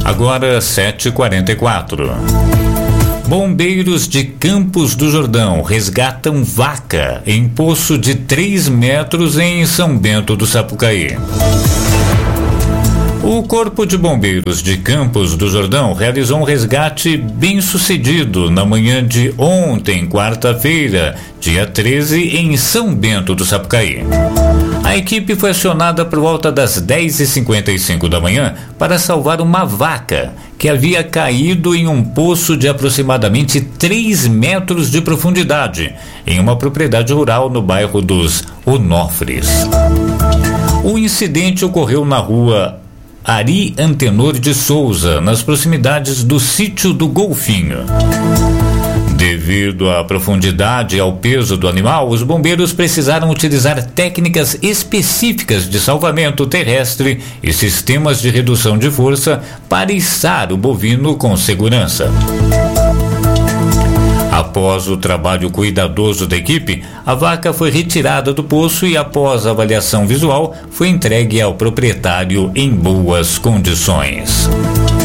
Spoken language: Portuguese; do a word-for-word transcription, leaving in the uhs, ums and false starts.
Agora sete e quarenta e quatro. Bombeiros de Campos do Jordão resgatam vaca em poço de três metros em São Bento do Sapucaí. O Corpo de Bombeiros de Campos do Jordão realizou um resgate bem sucedido na manhã de ontem, quarta-feira, dia treze, em São Bento do Sapucaí. A equipe foi acionada por volta das dez e cinquenta e cinco da manhã para salvar uma vaca que havia caído em um poço de aproximadamente três metros de profundidade, em uma propriedade rural no bairro dos Onofres. O incidente ocorreu na rua Ari Antenor de Souza, nas proximidades do sítio do Golfinho. Devido à profundidade e ao peso do animal, os bombeiros precisaram utilizar técnicas específicas de salvamento terrestre e sistemas de redução de força para içar o bovino com segurança. Após o trabalho cuidadoso da equipe, a vaca foi retirada do poço e, após a avaliação visual, foi entregue ao proprietário em boas condições.